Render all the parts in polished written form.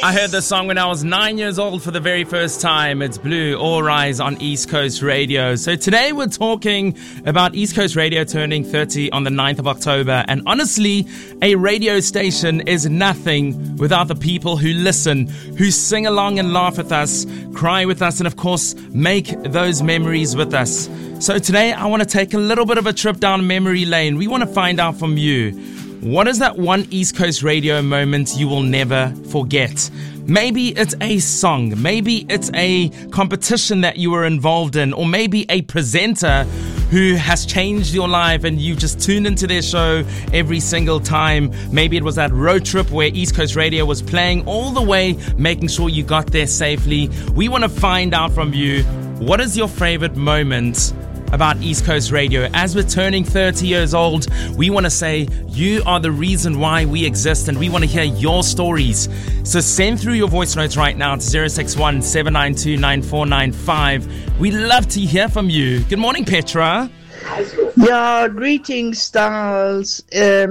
I heard this song when I was 9 years old for the very first time. It's Blue, All Rise on East Coast Radio. So today we're talking about East Coast Radio turning 30 on the 9th of October. And honestly, a radio station is nothing without the people who listen, who sing along and laugh with us, cry with us, and of course, make those memories with us. So today I want to take a little bit of a trip down memory lane. We want to find out from you. What is that one East Coast Radio moment you will never forget? Maybe it's a song, maybe it's a competition that you were involved in, or maybe a presenter who has changed your life and you just tune into their show every single time. Maybe it was that road trip where East Coast Radio was playing all the way, making sure you got there safely. We want to find out from you, what is your favorite moment about East Coast Radio? As we're turning 30 years old, we want to say you are the reason why we exist, and we want to hear your stories. So send through your voice notes right now to 061 792 9495. We love to hear from you. Good morning, Petra. Yeah, greetings, Styles.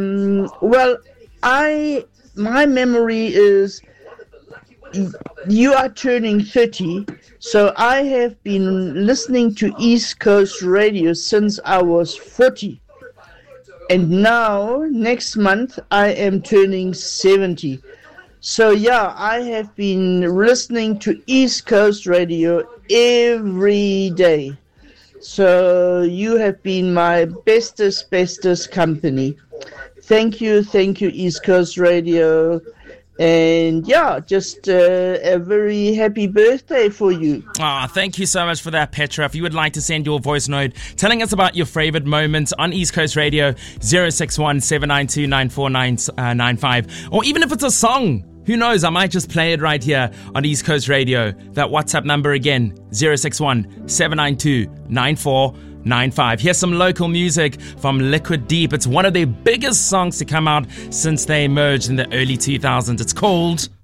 My memory is you are turning 30. So I have been listening to East Coast Radio since I was 40. And now, next month, I am turning 70. So yeah, I have been listening to East Coast Radio every day. So you have been my bestest company. Thank you, East Coast Radio. And yeah, just a very happy birthday for you. Thank you so much for that, Petra. If you would like to send your voice note telling us about your favorite moments on East Coast Radio, 061 792 9495. Or even if it's a song, who knows, I might just play it right here on East Coast Radio. That WhatsApp number again, 061 792 9495. Here's some local music from Liquid Deep. It's one of their biggest songs to come out since they emerged in the early 2000s. It's called